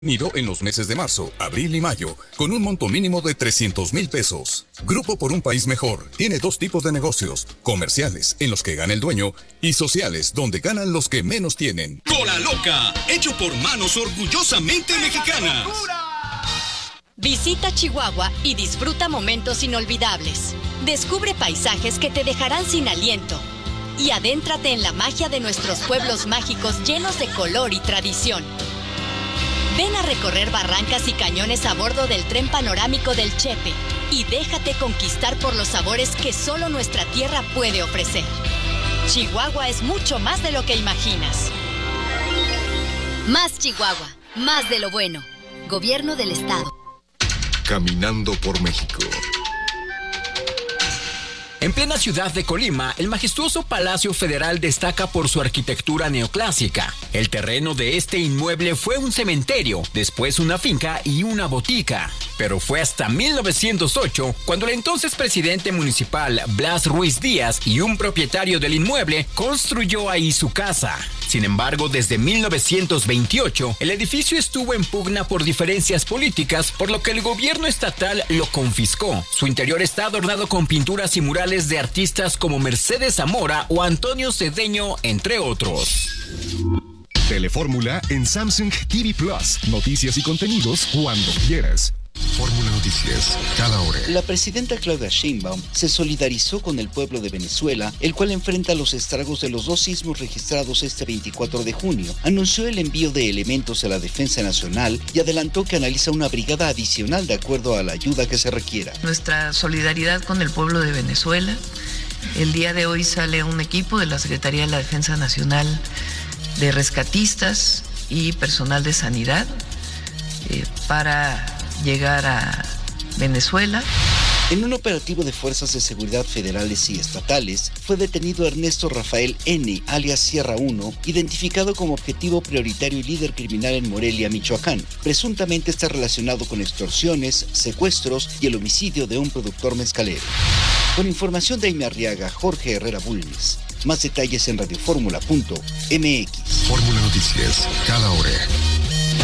Nido en los meses de marzo, abril y mayo, con un monto mínimo de 300,000 pesos. Grupo por un país mejor tiene dos tipos de negocios: comerciales, en los que gana el dueño, y sociales, donde ganan los que menos tienen. Cola Loca, hecho por manos orgullosamente mexicanas. Visita Chihuahua y disfruta momentos inolvidables. Descubre paisajes que te dejarán sin aliento. Y adéntrate en la magia de nuestros pueblos mágicos llenos de color y tradición. Ven a recorrer barrancas y cañones a bordo del tren panorámico del Chepe y déjate conquistar por los sabores que solo nuestra tierra puede ofrecer. Chihuahua es mucho más de lo que imaginas. Más Chihuahua, más de lo bueno. Gobierno del Estado. Caminando por México. En plena ciudad de Colima, el majestuoso Palacio Federal destaca por su arquitectura neoclásica. El terreno de este inmueble fue un cementerio, después una finca y una botica. Pero fue hasta 1908 cuando el entonces presidente municipal Blas Ruiz Díaz y un propietario del inmueble construyó ahí su casa. Sin embargo, desde 1928, el edificio estuvo en pugna por diferencias políticas, por lo que el gobierno estatal lo confiscó. Su interior está adornado con pinturas y murales de artistas como Mercedes Zamora o Antonio Cedeño, entre otros. Telefórmula en Samsung TV Plus. Noticias y contenidos cuando quieras. Fórmula Noticias, cada hora. La presidenta Claudia Sheinbaum se solidarizó con el pueblo de Venezuela, el cual enfrenta los estragos de los dos sismos registrados este 24 de junio. Anunció el envío de elementos a la Defensa Nacional y adelantó que analiza una brigada adicional de acuerdo a la ayuda que se requiera. Nuestra solidaridad con el pueblo de Venezuela. El día de hoy sale un equipo de la Secretaría de la Defensa Nacional de rescatistas y personal de sanidad para llegar a Venezuela. En un operativo de fuerzas de seguridad federales y estatales, fue detenido Ernesto Rafael N., alias Sierra 1, identificado como objetivo prioritario y líder criminal en Morelia, Michoacán. Presuntamente está relacionado con extorsiones, secuestros y el homicidio de un productor mezcalero. Con información de Aime Arriaga, Jorge Herrera Bulnes. Más detalles en radioformula.mx. Fórmula Noticias, cada hora.